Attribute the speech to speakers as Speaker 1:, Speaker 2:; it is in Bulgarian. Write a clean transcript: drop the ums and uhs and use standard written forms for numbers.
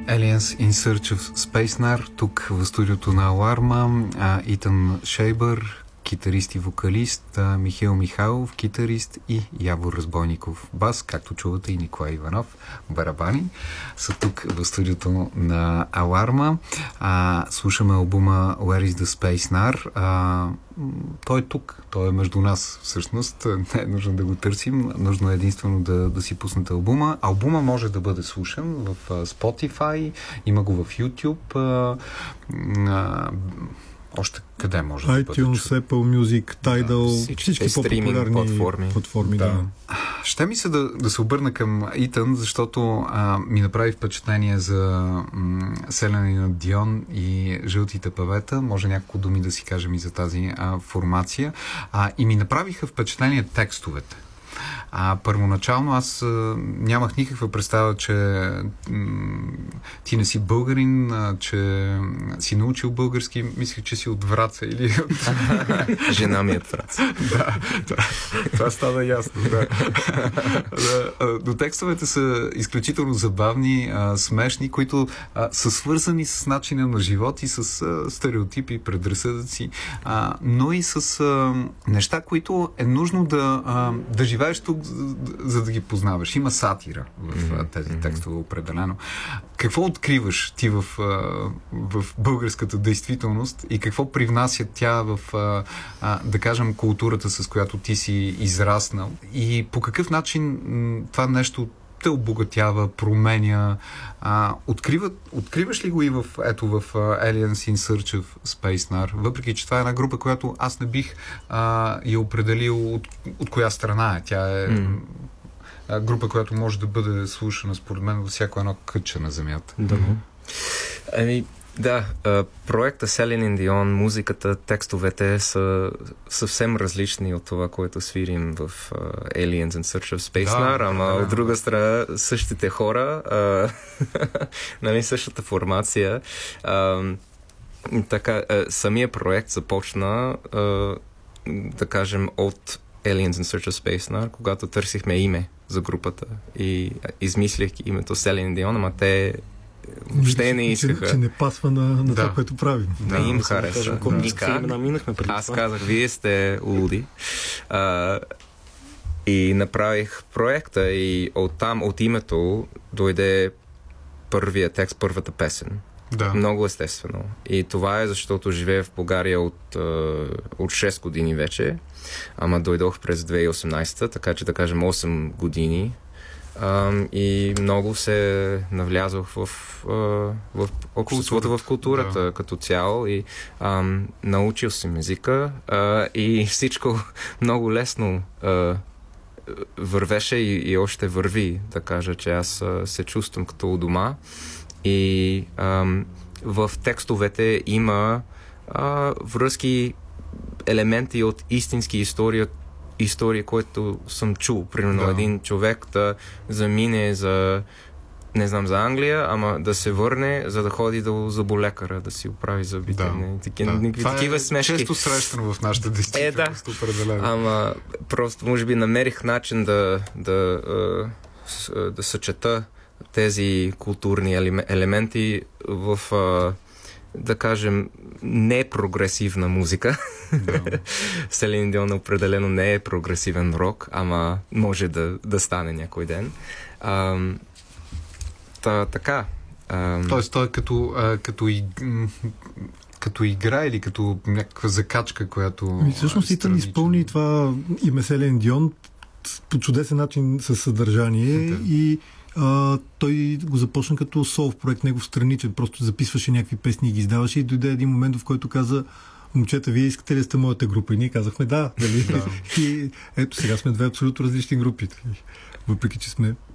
Speaker 1: Aliens in Search of Space-Nar, тук в студиото на Аларма, Итан Шейбър, китарист и вокалист, Михаил Михайлов, китарист и Явор Разбойников, бас, както чувате, и Николай Иванов, барабани, са тук в студиото на Аларма. Слушаме албума Where is the Space-Nar. Той е тук, той е между нас всъщност, не е нужно да го търсим, нужно е единствено да си пуснете албума. Албума може да бъде слушан в Spotify, има го в YouTube, още къде може да бъде?
Speaker 2: iTunes, Apple Music, Tidal, всички по-популярни платформи. Да.
Speaker 1: Ще ми се да се обърна към Итан, защото ми направи впечатление за Селена Дион и Жълтите павета. Може няколко думи да си кажем и за тази формация. И ми направиха впечатление текстовете. Първоначално аз нямах никаква представа, че ти не си българин, че си научил български. Мислих, че си от Враца или...
Speaker 3: Жена ми е от Враца.
Speaker 1: Да, това стана ясно. Да. Но текстовете са изключително забавни, смешни, които са свързани с начина на живот и с стереотипи, предразсъдъци, но и с неща, които е нужно да живееш тук, за да ги познаваш. Има сатира в тези текстове определено. Какво откриваш ти в българската действителност и какво привнася тя в, да кажем, културата, с която ти си израснал? И по какъв начин това нещо те обогатява, променя? Откриваш ли го и в Aliens in Search of Space-Nar? Въпреки че това е една група, която аз не бих я определил от коя страна е. Тя е група, която може да бъде слушана, според мен, във всяко едно кътче на земята.
Speaker 3: Да, проекта Селен Дион, музиката, текстовете са съвсем различни от това, което свирим в Aliens in Search of Space-Nar, ама от друга страна същите хора, нали, същата формация. Така, самия проект започна, да кажем, от Aliens in Search of Space-Nar, когато търсихме име за групата и измислих името Селен Дион, ама те въобще не искаха.
Speaker 2: Че не пасва на това, което правим.
Speaker 3: Не им хареса. Аз казах, вие сте луди. И направих проекта и оттам, от името, дойде първия текст, първата песен.
Speaker 1: Да.
Speaker 3: Много естествено. И това е защото живея в България от 6 години вече, ама дойдох през 2018, така че да кажем 8 години. И много се навлязох в обществото, в културата като цяло и научил съм езика и всичко много лесно вървеше и още върви, да кажа, че аз се чувствам като у дома и в текстовете има връзки, елементи от истински истории, които съм чул. Примерно един човек да замине не знам, за Англия, ама да се върне, за да ходи до зъболекара, да си оправи зъбите. Такива смешки.
Speaker 1: Често срещано в нашата действителност. Определено.
Speaker 3: Ама просто, може би, намерих начин да съчета тези културни елементи в да кажем, не прогресивна музика. Селен Дион определено не е прогресивен рок, ама може да стане някой ден. Така.
Speaker 1: Тоест, той е като игра или като някаква закачка, която...
Speaker 2: Всъщност Итан изпълни това име Селен Дион по чудесен начин със съдържание и той го започна като соло проект, негов страничен, просто записваше някакви песни и ги издаваше и дойде един момент, в който каза: момчета, вие искате ли да сте моята група? И ние казахме да. И ето сега сме две абсолютно различни групи. Въпреки че сме